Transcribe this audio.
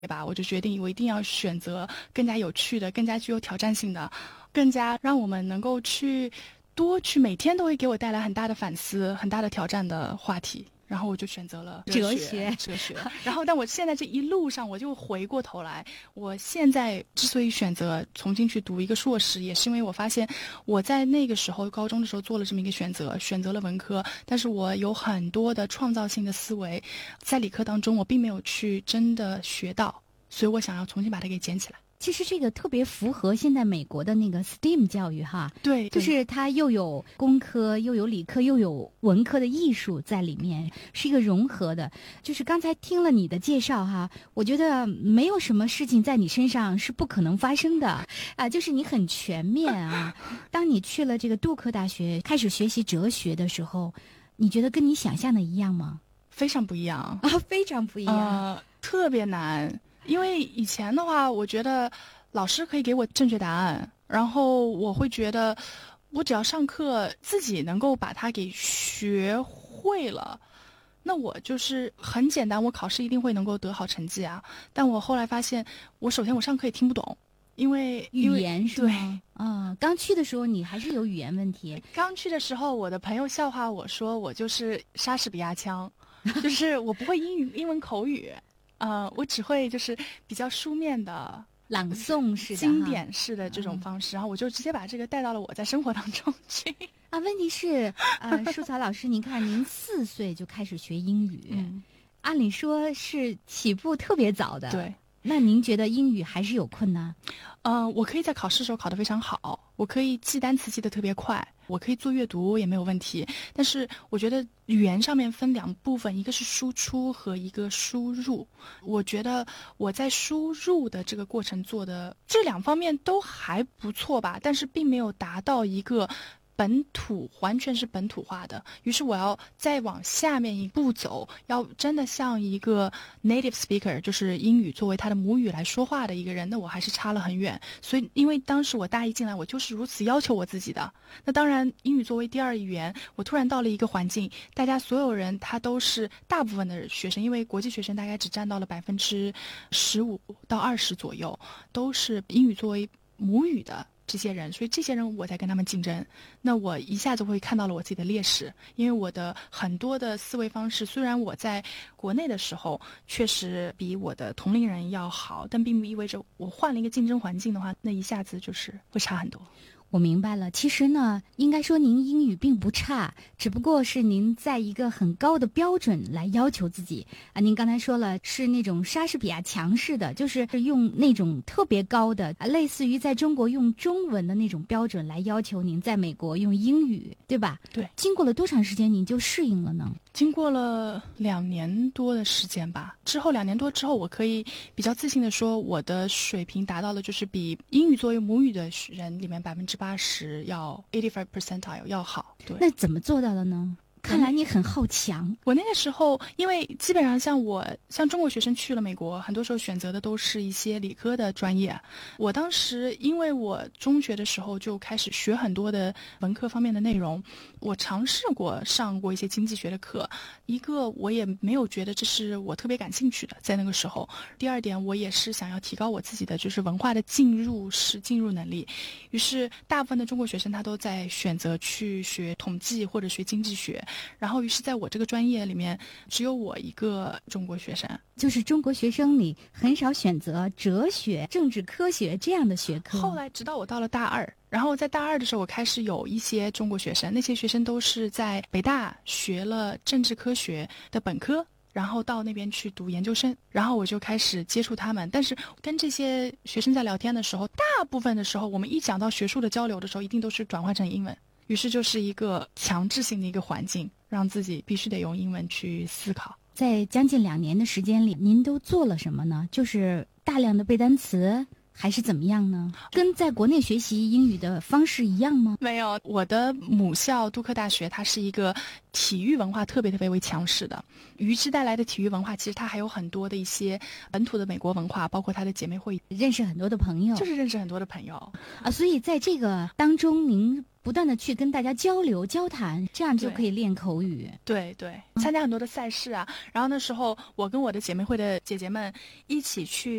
吧，我就决定我一定要选择更加有趣的、更加具有挑战性的、更加让我们能够多去每天都会给我带来很大的反思、很大的挑战的话题。然后我就选择了哲学。然后，但我现在这一路上，我就回过头来，我现在之所以选择重新去读一个硕士，也是因为我发现我在那个时候高中的时候做了这么一个选择，选择了文科，但是我有很多的创造性的思维，在理科当中我并没有去真的学到，所以我想要重新把它给捡起来。 其实这个特别符合现在美国的那个 STEAM 教育哈， 对， 就是它又有工科又有理科又有文科的艺术在里面，是一个融合的。就是刚才听了你的介绍哈，我觉得没有什么事情在你身上是不可能发生的啊，就是你很全面啊。当你去了这个杜克大学开始学习哲学的时候，你觉得跟你想象的一样吗？ 非常不一样啊，非常不一样， 特别难。因为以前的话，我觉得老师可以给我正确答案，然后我会觉得我只要上课自己能够把它给学会了，那我就是很简单，我考试一定会能够得好成绩啊。但我后来发现，首先我上课也听不懂，因为语言是吗？对，刚去的时候你还是有语言问题。 刚去的时候，我的朋友笑话我说我就是莎士比亚腔，就是我不会英文口语。我只会就是比较书面的朗诵式的经典式的这种方式，然后我就直接把这个带到了我在生活当中去。 问题是舒草老师，您看您4岁就开始学英语，按理说是起步特别早的。 对， 那您觉得英语还是有困难？ 我可以在考试的时候考得非常好，我可以记单词记得特别快，我可以做阅读也没有问题。但是我觉得语言上面分2部分，一个是输出和一个输入。我觉得我在输入的这个过程做的这2方面都还不错吧，但是并没有达到一个完全是本土化的。于是我要再往下面一步走，要真的像一个 native speaker， 就是英语作为他的母语来说话的一个人，那我还是差了很远。所以因为当时我大一进来，我就是如此要求我自己的。那当然英语作为第2语言，我突然到了一个环境，大家所有人他都是大部分的学生，因为国际学生大概只占到了15%到20%左右，都是英语作为母语的这些人，所以这些人我在跟他们竞争，那我一下子会看到了我自己的劣势。因为我的很多的思维方式，虽然我在国内的时候确实比我的同龄人要好，但并不意味着我换了一个竞争环境的话，那一下子就是会差很多。 我明白了，其实呢，应该说您英语并不差，只不过是您在一个很高的标准来要求自己啊。您刚才说了是那种莎士比亚强势的，就是用那种特别高的，类似于在中国用中文的那种标准来要求您在美国用英语，对吧？ 对。 经过了多长时间您就适应了呢？ 经过了2年多的时间吧，之后2年多之后，我可以比较自信的说，我的水平达到了就是比英语作为母语的人里面80%要 85 percentile 要好。对， 那怎么做到的呢？看来你很好强。 我那个时候，因为基本上像中国学生去了美国，很多时候选择的都是一些理科的专业。我当时因为我中学的时候就开始学很多的文科方面的内容，我尝试过上过一些经济学的课。一个我也没有觉得这是我特别感兴趣的，在那个时候。第2点，我也是想要提高我自己的就是文化的进入能力。于是大部分的中国学生他都在选择去学统计或者学经济学。然后于是在我这个专业里面只有我一个中国学生， 就是中国学生里很少选择哲学、政治科学这样的学科。 后来直到我到了大2，然后在大2的时候我开始有一些中国学生，那些学生都是在北大学了政治科学的本科，然后到那边去读研究生，然后我就开始接触他们。但是跟这些学生在聊天的时候，大部分的时候我们一讲到学术的交流的时候，一定都是转换成英文。于是就是一个强制性的一个环境，让自己必须得用英文去思考。 在将近2年的时间里，您都做了什么呢？就是大量的背单词， 还是怎么样呢？跟在国内学习英语的方式一样吗？ 没有，我的母校杜克大学，它是一个体育文化特别为强势的。与之带来的体育文化，其实它还有很多的一些本土的美国文化，包括它的姐妹会， 认识很多的朋友， 就是认识很多的朋友啊。所以在这个当中，您不断的去跟大家交流交谈，这样就可以练口语。 对，参加很多的赛事啊。然后那时候我跟我的姐妹会的姐姐们一起去